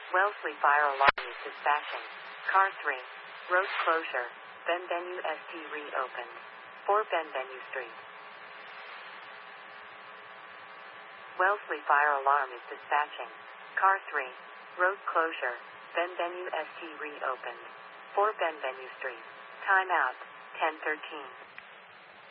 Wellesley fire alarm is dispatching. Car 3. Road closure. Benvenue St. reopened. 4 Benvenue Street. Wellesley fire alarm is dispatching. Car 3. Road closure. Benvenue St. reopened. 4 Benvenue Street. Time out. 10:13.